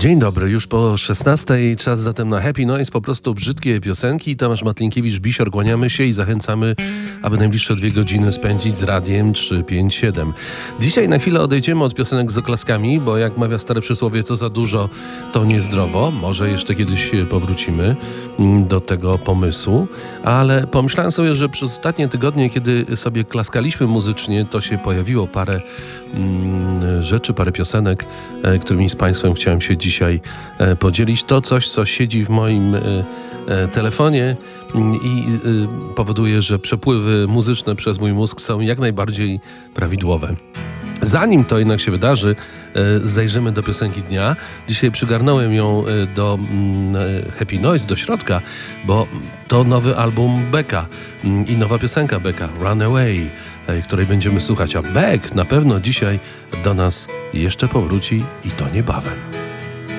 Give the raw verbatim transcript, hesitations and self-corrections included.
Dzień dobry, już po szesnastej, czas zatem na Happy Noise, po prostu brzydkie piosenki. Tomasz Matlinkiewicz, Bisior, kłaniamy się i zachęcamy, aby najbliższe dwie godziny spędzić z radiem trzysta pięćdziesiąt siedem. Dzisiaj na chwilę odejdziemy od piosenek z oklaskami, bo jak mawia stare przysłowie, co za dużo, to niezdrowo. Może jeszcze kiedyś powrócimy do tego pomysłu, ale pomyślałem sobie, że przez ostatnie tygodnie, kiedy sobie klaskaliśmy muzycznie, to się pojawiło parę mm, rzeczy, parę piosenek, e, którymi z Państwem chciałem się dzisiaj e, podzielić. To coś, co siedzi w moim e, e, telefonie i e, powoduje, że przepływy muzyczne przez mój mózg są jak najbardziej prawidłowe. Zanim to jednak się wydarzy, zajrzymy do piosenki dnia. Dzisiaj przygarnąłem ją do Happy Noise, do środka, bo to nowy album Becka i nowa piosenka Becka, Runaway, której będziemy słuchać. A Beck na pewno dzisiaj do nas jeszcze powróci i to niebawem.